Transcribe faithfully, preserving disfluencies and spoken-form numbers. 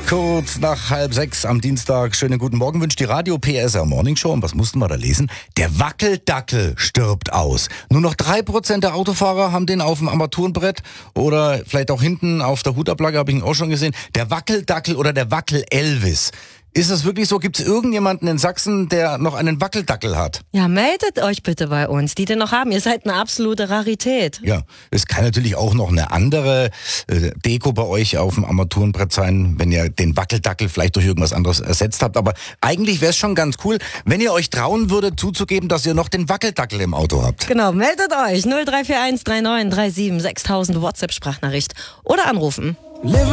Kurz nach halb sechs am Dienstag. Schönen guten Morgen wünscht die Radio P S R Morning Show. Und was mussten wir da lesen? Der Wackeldackel stirbt aus. Nur noch drei Prozent der Autofahrer haben den auf dem Armaturenbrett oder vielleicht auch hinten auf der Hutablage, habe ich ihn auch schon gesehen. Der Wackeldackel oder der Wackel-Elvis. Ist das wirklich so? Gibt es irgendjemanden in Sachsen, der noch einen Wackeldackel hat? Ja, meldet euch bitte bei uns, die den noch haben. Ihr seid eine absolute Rarität. Ja, es kann natürlich auch noch eine andere äh, Deko bei euch auf dem Armaturenbrett sein, wenn ihr den Wackeldackel vielleicht durch irgendwas anderes ersetzt habt. Aber eigentlich wäre es schon ganz cool, wenn ihr euch trauen würdet, zuzugeben, dass ihr noch den Wackeldackel im Auto habt. Genau, meldet euch null drei vier eins drei neun drei sieben sechstausend WhatsApp-Sprachnachricht oder anrufen.